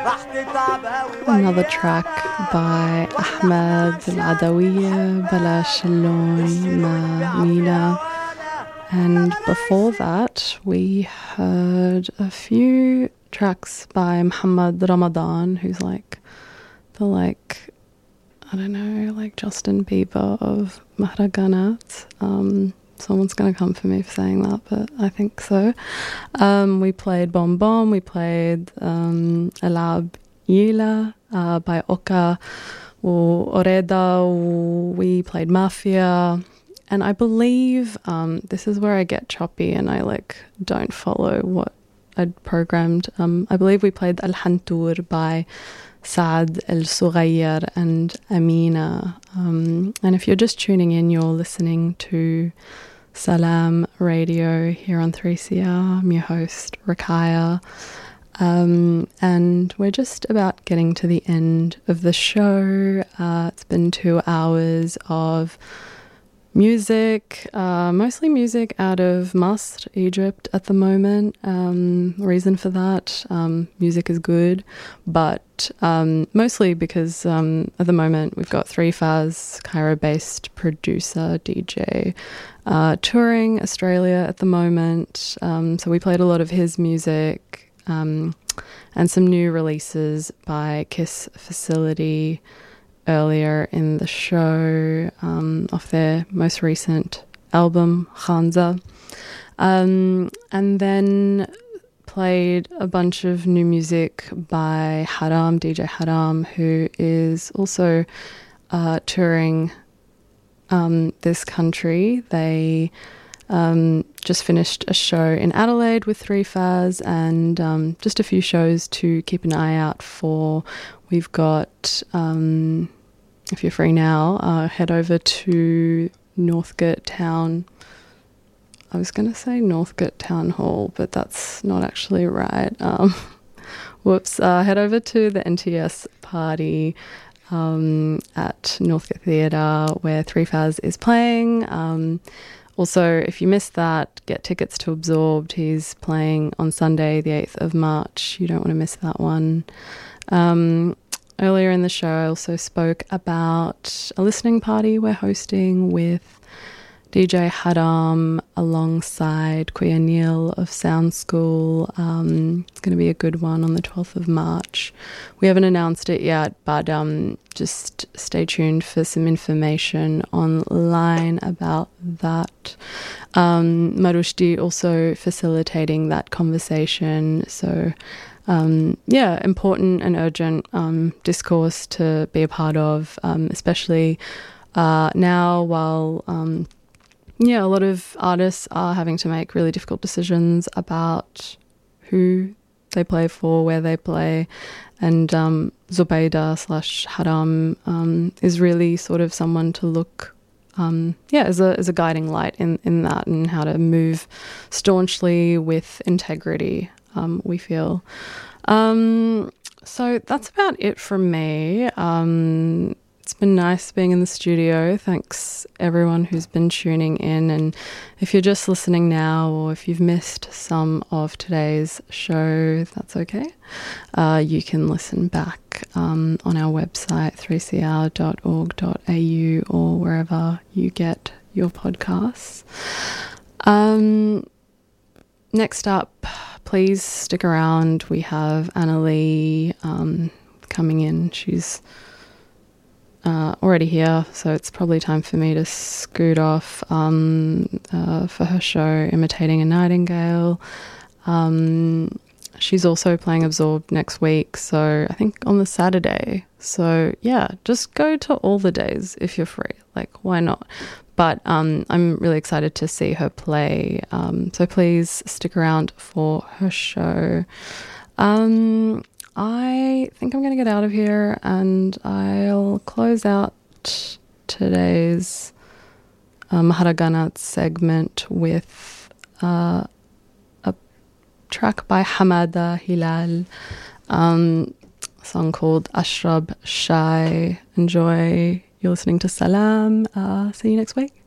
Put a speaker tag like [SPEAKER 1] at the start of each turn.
[SPEAKER 1] Another track by Ahmed Al-Adawiya, Balash Al-Lon Ma Mina. And before that, we heard a few tracks by Muhammad Ramadan, who's like the I don't know, like Justin Bieber of Mahraganat. Someone's going to come for me for saying that, but I think so. We played Bom Bom, we played Alab Yila by Oka or Oreda, we played Mafia. And I believe this is where I get choppy and I don't follow what I'd programmed. I believe we played Al-Hantur by Saad El-Sughayr and Amina. And if you're just tuning in, you're listening to Salam Radio here on 3CR. I'm your host, Rakaya. And we're just about getting to the end of the show. It's been 2 hours of music, mostly music out of Masr, Egypt at the moment. Reason for that, music is good, but mostly because at the moment we've got 3Faz, Cairo-based producer, DJ, touring Australia at the moment. So we played a lot of his music and some new releases by Kiss Facility earlier in the show, off their most recent album, Khanza. And then played a bunch of new music by Haram, DJ Haram, who is also touring this country. They just finished a show in Adelaide with 3Faz and just a few shows to keep an eye out for. We've got, if you're free now, head over to Northcote Town. I was going to say Northcote Town Hall, but that's not actually right. Whoops. Head over to the NTS party at Northcote Theatre where 3Faz is playing. Also, if you missed that, get tickets to Absorbed. He's playing on Sunday, the 8th of March. You don't want to miss that one. Earlier in the show, I also spoke about a listening party we're hosting with DJ Haram alongside Kuya Neil of Sound School. It's going to be a good one on the 12th of March. We haven't announced it yet, but just stay tuned for some information online about that. Marushdi also facilitating that conversation. So important and urgent discourse to be a part of, especially now while a lot of artists are having to make really difficult decisions about who they play for, where they play, and Zubaydah / Haram is really sort of someone to look as a guiding light in that, and how to move staunchly with integrity, we feel. So that's about it from me. It's been nice being in the studio. Thanks everyone who's been tuning in. And if you're just listening now, or if you've missed some of today's show, that's okay. You can listen back on our website, 3cr.org.au, or wherever you get your podcasts. Next up, please stick around. We have Annalie coming in. She's already here, so it's probably time for me to scoot off for her show Imitating a Nightingale. She's also playing Absorbed next week, so I think on the Saturday. So yeah, just go to all the days if you're free. Why not? But I'm really excited to see her play, so please stick around for her show. I think I'm going to get out of here, and I'll close out today's Maharaganat segment with a track by Hamada Hilal, a song called Ashrab Shai. Enjoy. You're listening to Salam. See you next week.